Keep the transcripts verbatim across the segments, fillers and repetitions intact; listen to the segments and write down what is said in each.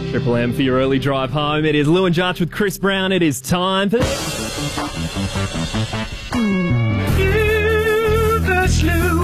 Triple M for your early drive home. It is Lou and Jarch with Chris Brown. It is time for... You first, Lou.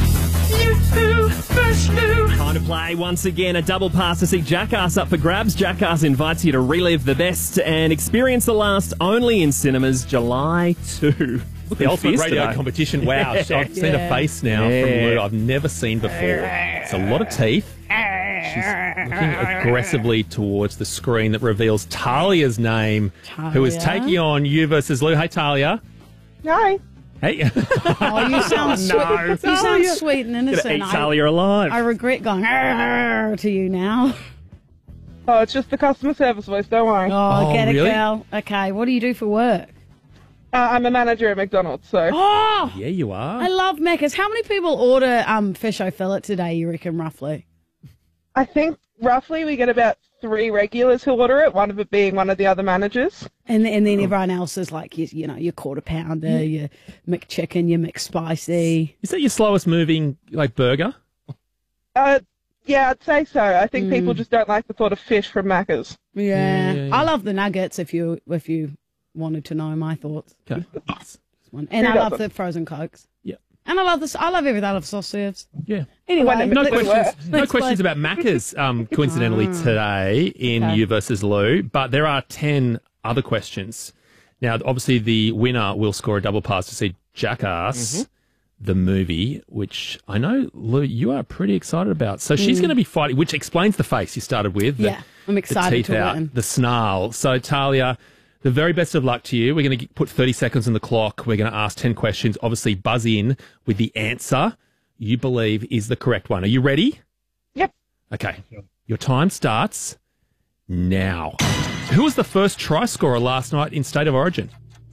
You first, Lou. Time to play once again a double pass to see Jackass up for grabs. Jackass invites you to relive the best and experience the last only in cinemas July second. The ultimate radio today. competition. Wow, I've seen Yeah. a face now Yeah. from Lou I've never seen before. It's a lot of teeth. She's looking aggressively towards the screen that reveals Talia's name, who is Talia? taking on you versus Lou. Hey, Talia. Hi. Hey. Oh, you sound sweet. no. You sound Talia. sweet and Gonna innocent. eat I, Talia alive. I regret going "Arr" to you now. Oh, it's just the customer service voice, don't worry. Oh, Uh, Oh, get really? it, girl. Okay, what do you do for work? I'm a manager at McDonald's, so Oh, Yeah, you are. I love Macca's. How many people order um fish o fillet today, you reckon, roughly? I think roughly we get about three regulars who order it, one of it being one of the other managers. And, and then everyone else is like, you, you know, your quarter pounder, your McChicken, your McSpicy. Is that your slowest moving like burger? Uh, yeah, I'd say so. I think people just don't like the thought of fish from Macca's. Yeah. yeah, yeah. I love the nuggets if you if you wanted to know my thoughts. Okay. One. And Who I love doesn't? the frozen Cokes. Yeah. And I love this. I love everything I love soft serves. Yeah. Anyway, When it No Let's- questions. No let's questions play. about Macca's, um, coincidentally today in Okay. You versus Lou, but there are ten other questions. Now, obviously, the winner will score a double pass to see Jackass, the movie, which I know Lou you are pretty excited about. So she's going to be fighting, which explains the face you started with. The, Yeah, I'm excited the teeth to out, win. the snarl. So Talia, the very best of luck to you. We're going to put thirty seconds on the clock. We're going to ask ten questions. Obviously, buzz in with the answer you believe is the correct one. Are you ready? Yep. Okay. Your time starts now. Who was the first try scorer last night in State of Origin?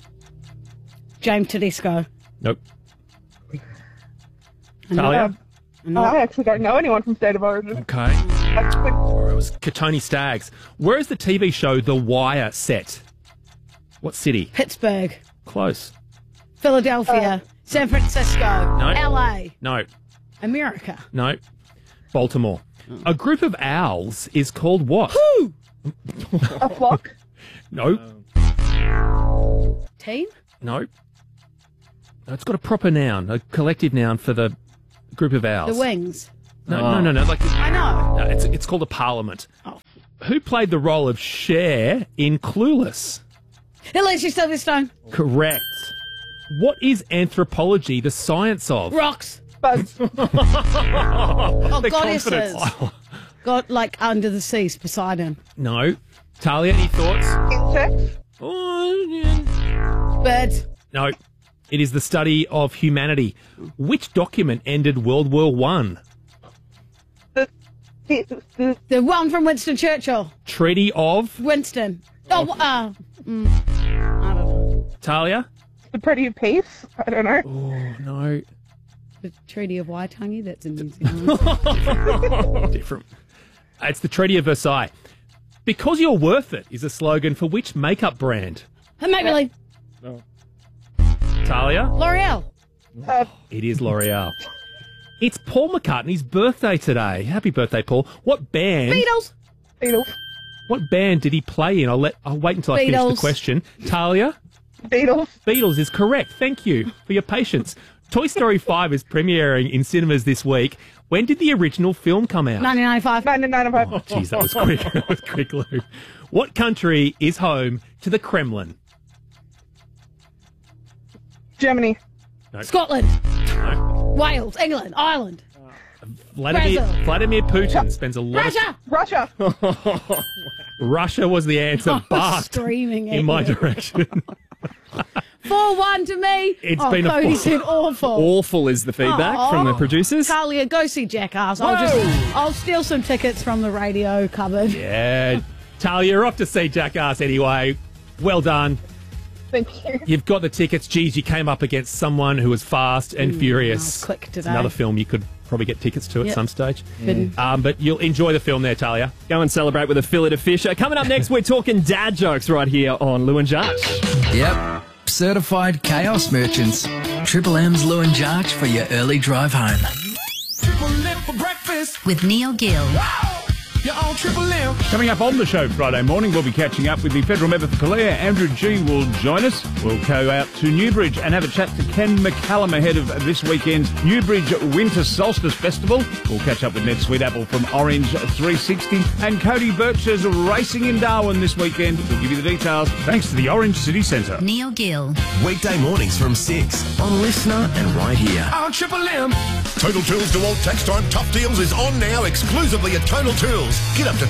James Tedesco. Nope. I know. Talia? I know. I actually don't know anyone from State of Origin. Okay. Or it was Katoni Staggs. Where is the T V show The Wire set? What city? Pittsburgh. Close. Philadelphia. San Francisco. No. L A. No. America. No. Baltimore. A group of owls is called what? A flock? No. Team? No. No, it's got a proper noun, a collective noun for the group of owls. The Wings. No, no, no, no. Like, I know. no, it's it's called a parliament. Oh. Who played the role of Cher in Clueless? Alicia Silverstone. Correct. What is anthropology the science of? Rocks. Bugs. Oh, The goddesses. confidence. God, like under the seas, Poseidon. No. Talia, any thoughts? Insects? Oh, yeah. Birds. No. It is the study of humanity. Which document ended World War One? The, the, the, The one from Winston Churchill. Treaty of Winston. Oh, uh, mm, I don't know. Talia? the Pretty Peace? I don't know. Oh, no. The Treaty of Waitangi, that's in New Zealand. Different. It's the Treaty of Versailles. Because you're worth it is a slogan for which makeup brand? Maybelline. Talia? L'Oreal. Uh, It is L'Oreal. It's Paul McCartney's birthday today. Happy birthday, Paul. What band? Beatles. Beatles. What band did he play in? I'll let. I'll wait until I finish the Beatles. question. Talia? Beatles. Beatles is correct. Thank you for your patience. Toy Story five is premiering in cinemas this week. When did the original film come out? nineteen ninety-five. nineteen ninety-five. Oh, jeez, that was quick. That was quick, Lou. What country is home to the Kremlin? Germany. Scotland. No. Wales. England. Ireland. Vladimir, Brazil. Vladimir Putin spends a lot Russia. Russia. of... Russia was the answer, I was but screaming at in my you. direction. four one to me. It's oh, been a Cody four- said awful. Awful is the feedback Aw. from the producers. Talia, go see Jackass. I'll just, I'll steal some tickets from the radio cupboard. Yeah. Talia, you're off to see Jackass anyway. Well done. Thank you. You've got the tickets. Geez, you came up against someone who was fast and furious. I was quick It's today. another film you could probably get tickets to at Yep. some stage. Couldn't. Um, but you'll enjoy the film there, Talia. Go and celebrate with a fillet of fish. Uh, Coming up next, we're talking dad jokes right here on Lou and Jarch. Yep. Certified chaos merchants. Triple M's Lou and Jarch for your early drive home. With Neil Gill. on Triple M. Coming up on the show Friday morning, we'll be catching up with the federal member for Calare. Andrew G will join us. We'll go out to Newbridge and have a chat to Ken McCallum ahead of this weekend's Newbridge Winter Solstice Festival. We'll catch up with Ned Sweetappel from Orange three sixty. And Cody Birch's racing in Darwin this weekend. We'll give you the details thanks to the Orange City Centre. Neil Gill. Weekday mornings from six on Listener and right here. On Triple M. Total Tools DeWalt Tax Time Tough Deals is on now exclusively at Total Tools. Get up to